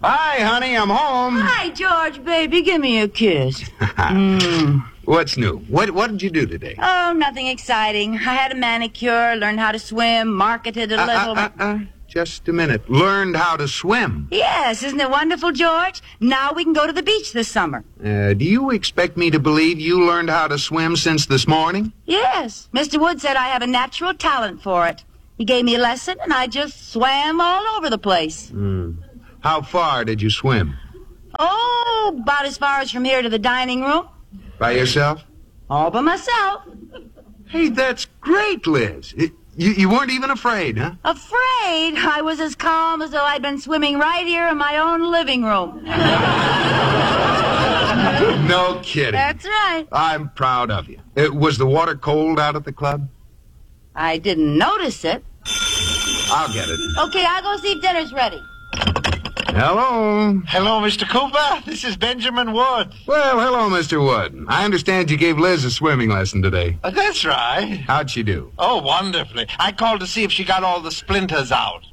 Hi, honey, I'm home. Hi, George, baby. Give me a kiss. What's new? What did you do today? Oh, nothing exciting. I had a manicure, learned how to swim, marketed a little. Just a minute. Learned how to swim. Yes, isn't it wonderful, George? Now we can go to the beach this summer. Do you expect me to believe you learned how to swim since this morning? Yes. Mr. Wood said I have a natural talent for it. He gave me a lesson, and I just swam all over the place. How far did you swim? Oh, about as far as from here to the dining room. By yourself? All by myself. Hey, that's great, Liz. You weren't even afraid, huh? Afraid? I was as calm as though I'd been swimming right here in my own living room. No kidding. That's right. I'm proud of you. Was the water cold out at the club? I didn't notice it. I'll get it. Okay, I'll go see if dinner's ready. Hello. Hello, Mr. Cooper. This is Benjamin Wood. Well, hello, Mr. Wood. I understand you gave Liz a swimming lesson today. That's right. How'd she do? Oh, wonderfully. I called to see if she got all the splinters out.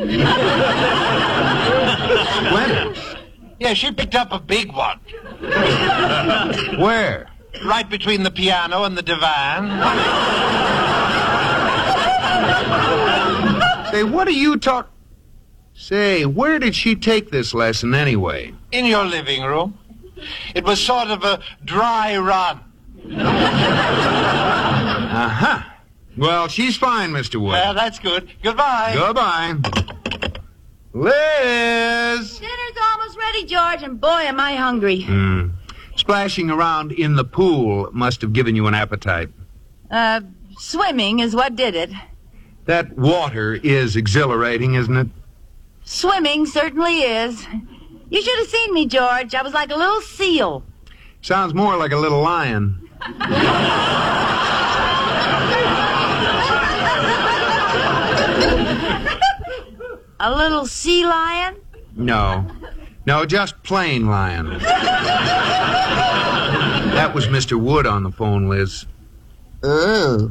Splinters? Yeah, she picked up a big one. Where? Right between the piano and the divan. Say, what are you talking... Say, where did she take this lesson anyway? In your living room. It was sort of a dry run. Uh-huh. Well, she's fine, Mr. Wood. Well, that's good. Goodbye. Goodbye. Liz! Dinner's almost ready, George, and boy, am I hungry. Splashing around in the pool must have given you an appetite. Swimming is what did it. That water is exhilarating, isn't it? Swimming certainly is. You should have seen me, George. I was like a little seal. Sounds more like a little lion. A little sea lion? No, just plain lion. That was Mr. Wood on the phone, Liz. Oh.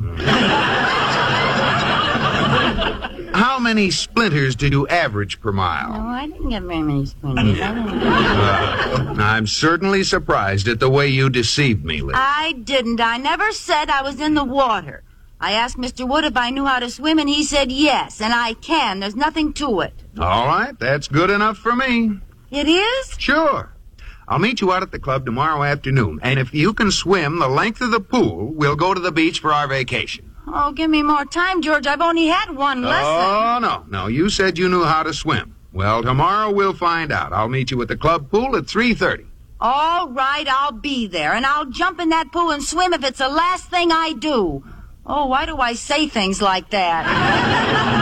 How many splinters did you average per mile? No, I didn't get very many splinters. I'm certainly surprised at the way you deceived me, Liz. I didn't. I never said I was in the water. I asked Mr. Wood if I knew how to swim, and he said yes, and I can. There's nothing to it. All right, that's good enough for me. It is? Sure. I'll meet you out at the club tomorrow afternoon, and if you can swim the length of the pool, we'll go to the beach for our vacation. Oh, give me more time, George. I've only had one lesson. Oh, no. You said you knew how to swim. Well, tomorrow we'll find out. I'll meet you at the club pool at 3:30. All right, I'll be there, and I'll jump in that pool and swim if it's the last thing I do. Oh, why do I say things like that?